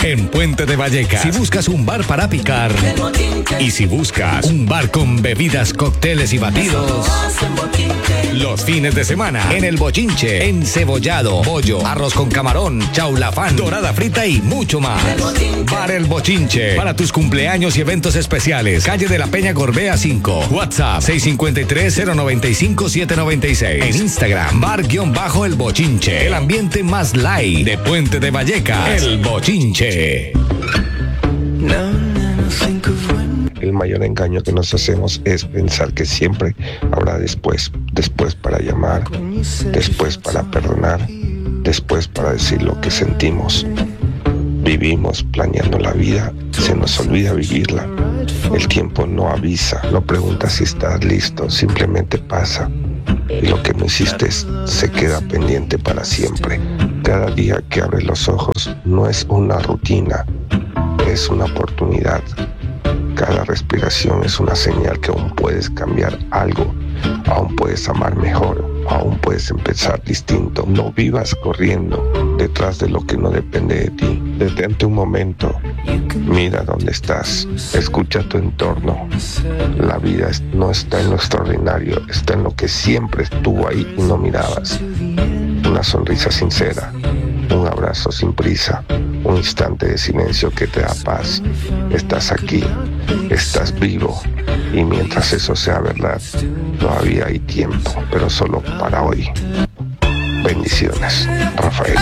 en Puente de Vallecas. Si buscas un bar para picar y si buscas un bar con bebidas, cócteles y batidos, los fines de semana en El Bochinche, encebollado, pollo, arroz con camarón, chaulafán, dorada frita y mucho más. Bar El Bochinche, para tus cumpleaños y eventos especiales. Calle de la Peña Gorbea 5. WhatsApp 653-095-796. En Instagram, bar-El Bochinche. El ambiente más light de Puente de Vallecas. El Bochinche. El mayor engaño que nos hacemos es pensar que siempre habrá después para llamar, después para perdonar, después para decir lo que sentimos. Vivimos planeando la vida, se nos olvida vivirla. El tiempo no avisa, no pregunta si estás listo, simplemente pasa. Y lo que no hiciste se queda pendiente para siempre. Cada día que abres los ojos no es una rutina, es una oportunidad. Cada respiración es una señal que aún puedes cambiar algo, aún puedes amar mejor, aún puedes empezar distinto. No vivas corriendo detrás de lo que no depende de ti. Detente un momento, mira dónde estás, escucha tu entorno. La vida no está en lo extraordinario, está en lo que siempre estuvo ahí y no mirabas. Una sonrisa sincera, un abrazo sin prisa, un instante de silencio que te da paz. Estás aquí, estás vivo, y mientras eso sea verdad, todavía hay tiempo, pero solo para hoy. Bendiciones, Rafael.